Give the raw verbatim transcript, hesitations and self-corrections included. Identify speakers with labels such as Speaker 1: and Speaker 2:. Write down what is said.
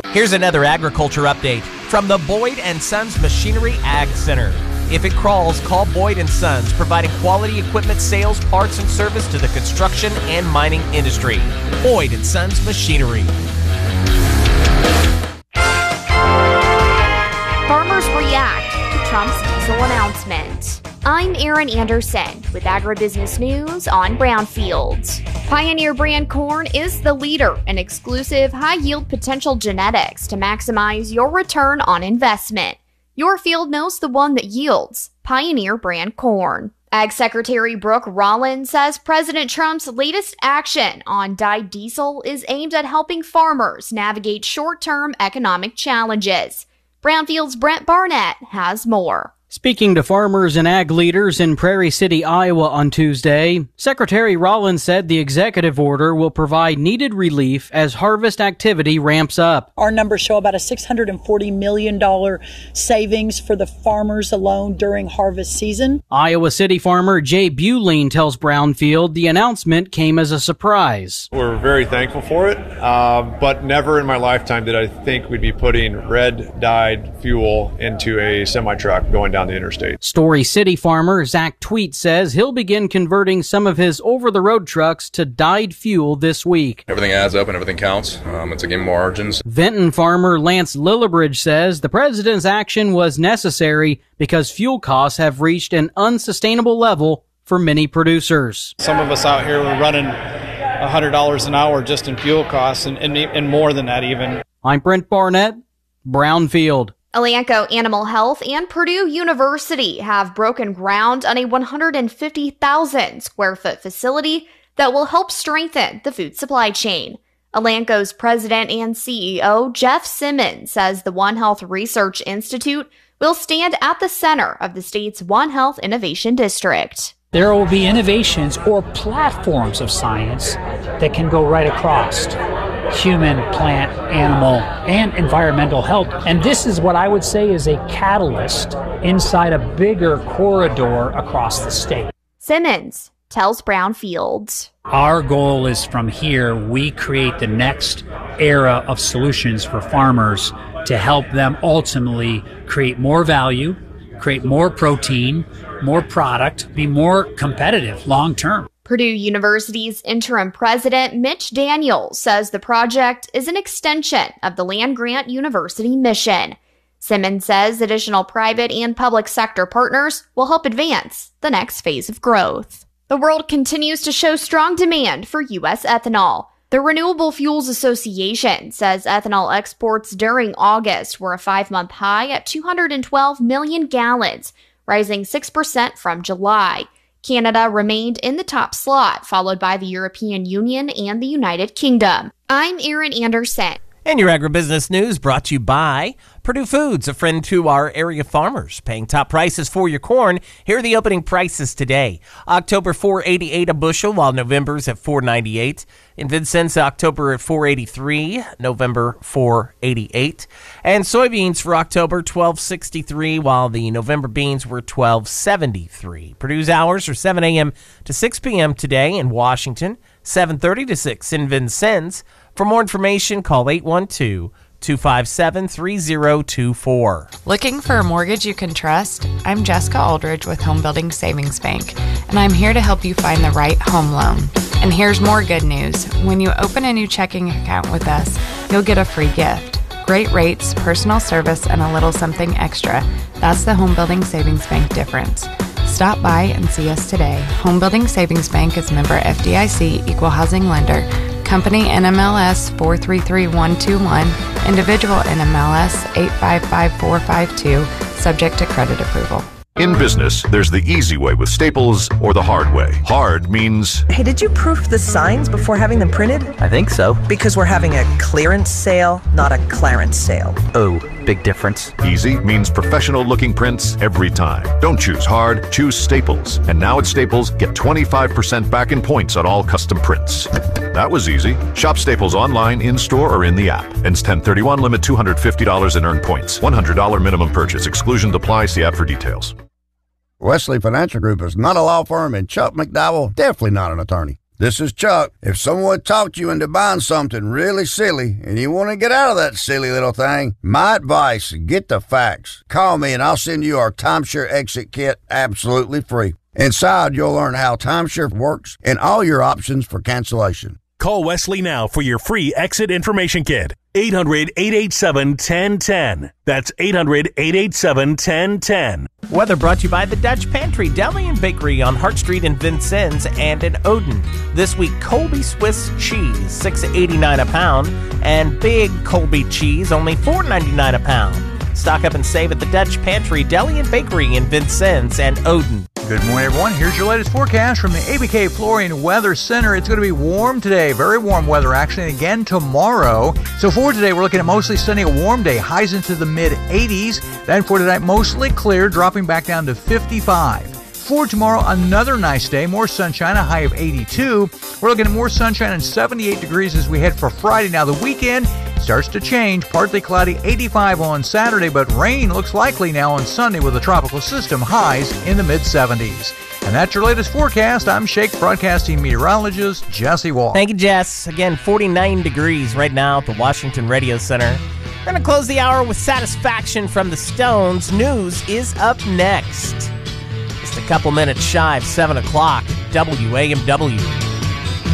Speaker 1: Here's another agriculture update from the Boyd and Sons Machinery Ag Center. If it crawls, call Boyd and Sons, providing quality equipment sales, parts, and service to the construction and mining industry. Boyd and Sons Machinery.
Speaker 2: Farmers react to Trump's diesel announcement. I'm Erin Anderson with Agribusiness News on Brownfields. Pioneer brand corn is the leader in exclusive high-yield potential genetics to maximize your return on investment. Your field knows the one that yields Pioneer brand corn. Ag Secretary Brooke Rollins says President Trump's latest action on dyed diesel is aimed at helping farmers navigate short-term economic challenges. Brownfield's Brent Barnett has more.
Speaker 3: Speaking to farmers and ag leaders in Prairie City, Iowa on Tuesday, Secretary Rollins said the executive order will provide needed relief as harvest activity ramps up.
Speaker 4: Our numbers show about a six hundred forty million dollars savings for the farmers alone during harvest season.
Speaker 3: Iowa City farmer Jay Buline tells Brownfield the announcement came as a surprise.
Speaker 5: We're very thankful for it, uh, but never in my lifetime did I think we'd be putting red dyed fuel into a semi-truck going down the interstate.
Speaker 3: Story City farmer Zach Tweet says he'll begin converting some of his over-the-road trucks to dyed fuel this week.
Speaker 6: Everything adds up and everything counts. Um, it's a game of margins.
Speaker 3: Vinton farmer Lance Lillibridge says the president's action was necessary because fuel costs have reached an unsustainable level for many producers.
Speaker 7: Some of us out here were running one hundred dollars an hour just in fuel costs and, and, and more than that even.
Speaker 3: I'm Brent Barnett, Brownfield.
Speaker 2: Elanco Animal Health and Purdue University have broken ground on a one hundred fifty thousand square foot facility that will help strengthen the food supply chain. Elanco's president and C E O, Jeff Simmons, says the One Health Research Institute will stand at the center of the state's One Health Innovation District.
Speaker 8: There will be innovations or platforms of science that can go right across human, plant, animal, and environmental health. And this is what I would say is a catalyst inside a bigger corridor across the state.
Speaker 2: Simmons tells Brownfields.
Speaker 8: Our goal is from here, we create the next era of solutions for farmers to help them ultimately create more value, create more protein, more product, be more competitive long term.
Speaker 2: Purdue University's interim president, Mitch Daniels, says the project is an extension of the land-grant university mission. Simmons says additional private and public sector partners will help advance the next phase of growth. The world continues to show strong demand for U S ethanol. The Renewable Fuels Association says ethanol exports during August were a five-month high at two hundred twelve million gallons, rising six percent from July. Canada remained in the top slot, followed by the European Union and the United Kingdom. I'm Erin Anderson.
Speaker 1: And your agribusiness news brought to you by Purdue Foods, a friend to our area farmers, paying top prices for your corn. Here are the opening prices today. October four eighty-eight a bushel, while November's at four ninety-eight. In Vincennes, October at four eighty-three, November four eighty-eight. And soybeans for October twelve sixty-three, while the November beans were twelve seventy-three. Purdue's hours are seven a.m. to six p.m. today in Washington, seven thirty to six in Vincennes. For more information, call eight one two, two five seven, three zero two four.
Speaker 9: Looking for a mortgage you can trust? I'm Jessica Aldridge with Home Building Savings Bank, and I'm here to help you find the right home loan. And here's more good news. When you open a new checking account with us, you'll get a free gift. Great rates, personal service, and a little something extra. That's the Home Building Savings Bank difference. Stop by and see us today. Home Building Savings Bank is member F D I C, equal housing lender. Company N M L S four three three one two one, individual N M L S eight five five four five two, subject to credit approval.
Speaker 10: In business, there's the easy way with Staples or the hard way. Hard means...
Speaker 11: Hey, did you proof the signs before having them printed?
Speaker 12: I think so.
Speaker 11: Because we're having a clearance sale, not a clarence sale.
Speaker 12: Oh, big difference.
Speaker 10: Easy means professional-looking prints every time. Don't choose hard, choose Staples. And now at Staples, get twenty-five percent back in points on all custom prints. That was easy. Shop Staples online, in-store, or in the app. Ends ten thirty-one, limit two hundred fifty dollars in earned points. one hundred dollars minimum purchase. Exclusions apply. See app for details.
Speaker 13: Wesley Financial Group is not a law firm, and Chuck McDowell, definitely not an attorney.
Speaker 12: This is Chuck. If someone talked you into buying something really silly and you want to get out of that silly little thing, my advice, get the facts. Call me and I'll send you our timeshare exit kit absolutely free. Inside, you'll learn how timeshare works and all your options for cancellation.
Speaker 13: Call Wesley now for your free exit information kit. eight hundred, eight eight seven, one zero one zero. That's eight hundred, eight eight seven, one zero one zero.
Speaker 1: Weather brought to you by the Dutch Pantry Deli and Bakery on Hart Street in Vincennes and in Odin. This week, Colby Swiss cheese, six eighty-nine a pound, and big Colby cheese, only four ninety-nine a pound. Stock up and save at the Dutch Pantry Deli and Bakery in Vincennes and Odin.
Speaker 14: Good morning, everyone. Here's your latest forecast from the A B K Flooring Weather Center. It's going to be warm today, very warm weather actually, and again tomorrow. So for today, we're looking at mostly sunny, a warm day, highs into the mid eighties. Then for tonight, mostly clear, dropping back down to fifty-five. For tomorrow, another nice day, more sunshine, a high of eighty-two. We're looking at more sunshine and seventy-eight degrees as we head for Friday. Now the weekend starts to change, partly cloudy, eighty-five on Saturday, but rain looks likely now on Sunday with a tropical system, highs in the mid seventies. And that's your latest forecast. I'm Shake Broadcasting meteorologist Jesse Wall.
Speaker 1: Thank you, Jess. Again, forty-nine degrees right now at the Washington Radio Center. We're going to close the hour with Satisfaction from the Stones. News is up next. Just a couple minutes shy of seven o'clock at W A M W.